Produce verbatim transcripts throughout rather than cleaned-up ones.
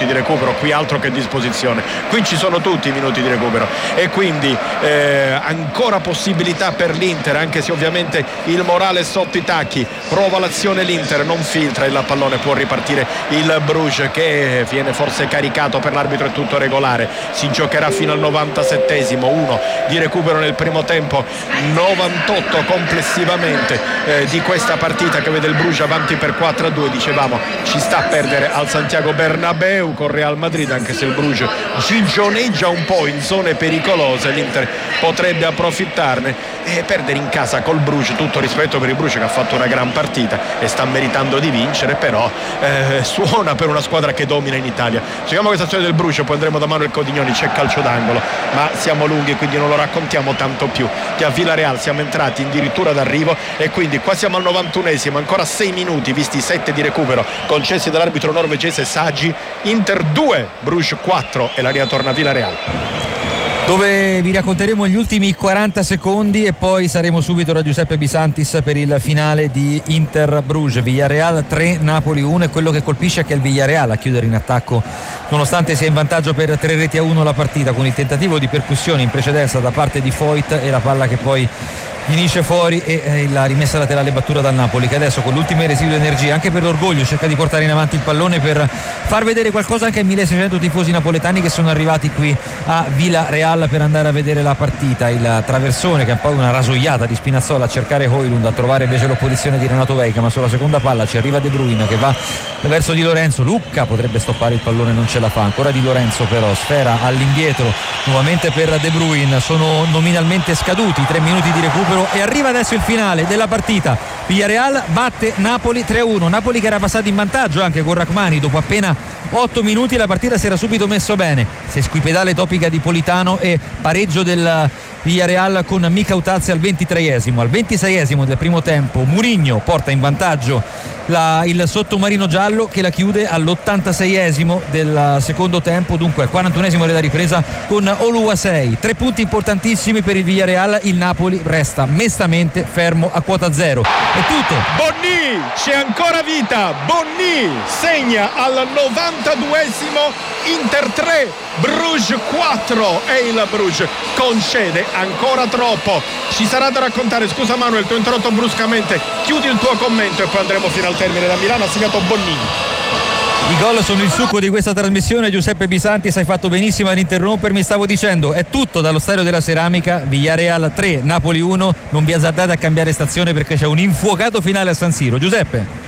di recupero, qui altro che disposizione, qui ci sono tutti i minuti di recupero e quindi eh, ancora possibilità per l'Inter, anche se ovviamente il morale è sotto i tacchi. Prova l'azione l'Inter, non filtra il pallone, può ripartire il Bruges che viene forse caricato, per l'arbitro è tutto regolare, si giocherà fino al novantasettesimo, uno di recupero nel primo tempo, novantotto complessivamente eh, di questa partita che vede il Bruges avanti per quattro a due. Dicevamo, ci sta a perdere al Santiago Bernabéu con Real Madrid, anche se il Bruges gigioneggia un po' in zone pericolose, l'Inter potrebbe approfittarne e perdere in casa col Bruges. Tutto rispetto per il Bruges che ha fatto una gran partita e sta meritando di vincere, però eh, suona per una squadra che domina in Italia. Seguiamo questa azione del Bruges, poi andremo da Manuel Codignoni, c'è calcio d'angolo, ma siamo lunghi quindi non lo raccontiamo tanto più, che a Villarreal siamo entrati addirittura d'arrivo e quindi qua siamo al novantunesimo, ancora sei minuti visti i sette di recupero concessi dall'arbitro norvegese Sagi. Inter due, Bruges quattro e la linea torna a Villarreal, dove vi racconteremo gli ultimi quaranta secondi e poi saremo subito da Giuseppe Bisantis per il finale di Inter Bruges. Villarreal tre, Napoli uno, e quello che colpisce è che è il Villarreal a chiudere in attacco nonostante sia in vantaggio per tre reti a uno la partita, con il tentativo di percussione in precedenza da parte di Foyt e la palla che poi finisce fuori e eh, la rimessa laterale battuta dal Napoli, che adesso con l'ultimo residuo di energia, anche per l'orgoglio, cerca di portare in avanti il pallone per far vedere qualcosa anche ai milleseicento tifosi napoletani che sono arrivati qui a Villarreal per andare a vedere la partita. Il traversone che è poi una rasoiata di Spinazzola a cercare Højlund, a trovare invece l'opposizione di Renato Veiga, ma sulla seconda palla ci arriva De Bruyne che va verso Di Lorenzo. Lucca potrebbe stoppare il pallone, non ce la fa, ancora Di Lorenzo però, sfera all'indietro nuovamente per De Bruyne. Sono nominalmente scaduti i tre minuti di recupero e arriva adesso il finale della partita. Villarreal batte Napoli tre a uno, Napoli che era passato in vantaggio anche con Rachmani dopo appena otto minuti, la partita si era subito messo bene, sesquipedale topica di Politano e pareggio del Villarreal con Mika Utazzi al ventitreesimo. Al ventiseiesimo del primo tempo Mourinho porta in vantaggio la, il sottomarino giallo, che la chiude all'ottantaseiesimo del secondo tempo, dunque al quarantunesimo della ripresa con Oluwasei. Tre punti importantissimi per il Villarreal, il Napoli resta mestamente fermo a quota zero. È tutto. Bonny, c'è ancora vita, Bonny segna al novantaduesimo, Inter tre, Bruges quattro e il Bruges concede ancora troppo. Ci sarà da raccontare, scusa Manuel, ti ho interrotto bruscamente, chiudi il tuo commento e poi andremo fino al termine. Da Milano ha segnato Bonny. I gol sono il succo di questa trasmissione. Giuseppe Bisantis, hai fatto benissimo ad interrompermi. Stavo dicendo, è tutto dallo Stadio della Ceramica. Villarreal tre, Napoli uno. Non vi azzardate a cambiare stazione perché c'è un infuocato finale a San Siro. Giuseppe.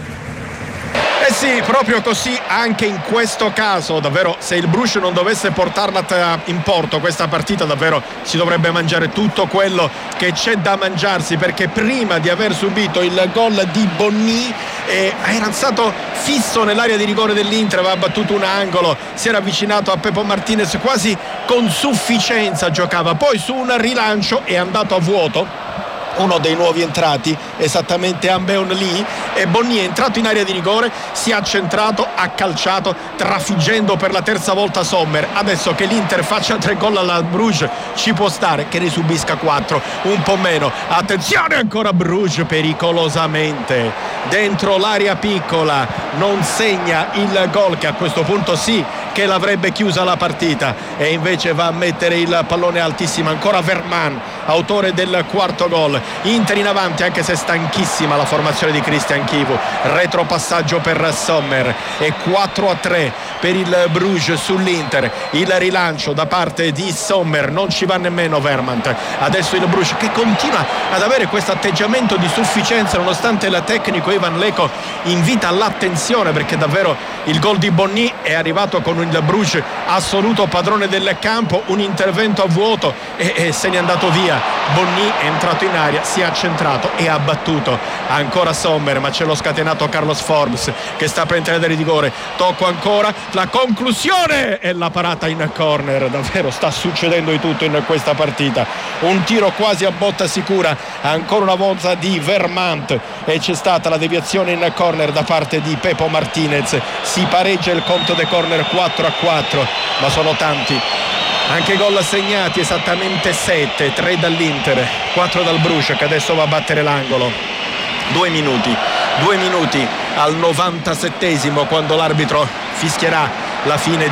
Eh sì, proprio così anche in questo caso, davvero, se il Bruges non dovesse portarla in porto questa partita, davvero si dovrebbe mangiare tutto quello che c'è da mangiarsi, perché prima di aver subito il gol di Bonny eh, era stato fisso nell'area di rigore dell'Inter, aveva battuto un angolo, si era avvicinato a Pepo Martinez quasi con sufficienza, giocava poi su un rilancio, è andato a vuoto uno dei nuovi entrati, esattamente Ambeon Lee, e Bonny è entrato in area di rigore, si è accentrato, ha calciato, trafiggendo per la terza volta Sommer. Adesso che l'Inter faccia tre gol alla Bruges ci può stare, che ne subisca quattro un po' meno. Attenzione ancora Bruges, pericolosamente dentro l'area piccola, non segna il gol che a questo punto sì che l'avrebbe chiusa la partita, e invece va a mettere il pallone altissimo ancora Verman, autore del quarto gol. Inter in avanti, anche se stanchissima la formazione di Christian Chivu. Retropassaggio per Sommer e quattro a tre per il Bruges sull'Inter. Il rilancio da parte di Sommer, non ci va nemmeno Vermont. Adesso il Bruges che continua ad avere questo atteggiamento di sufficienza, nonostante il tecnico Ivan Leko invita all'attenzione, perché davvero il gol di Bonny è arrivato con il Bruges assoluto padrone del campo, un intervento a vuoto e, e se n'è andato via. Bonny è entrato in aria, si è accentrato e ha battuto ancora Sommer, ma c'è lo scatenato Carlos Forbes che sta per entrare di rigore. Tocco ancora, la conclusione e la parata in corner. Davvero sta succedendo di tutto in questa partita, un tiro quasi a botta sicura ancora una volta di Vermont e c'è stata la deviazione in corner da parte di Pepo Martinez. Si pareggia il conto dei corner quattro a quattro, ma sono tanti anche gol segnati, esattamente sette, tre dall'Inter, quattro dal Bruges che adesso va a battere l'angolo. Due minuti, due minuti al novantasettesimo, quando l'arbitro fischierà la fine